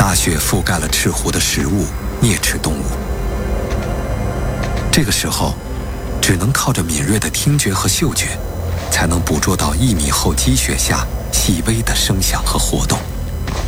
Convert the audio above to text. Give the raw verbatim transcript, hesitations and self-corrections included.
大雪覆盖了赤湖的食物、啮齿动物。这个时候，只能靠着敏锐的听觉和嗅觉，才能捕捉到一米厚积雪下细微的声响和活动。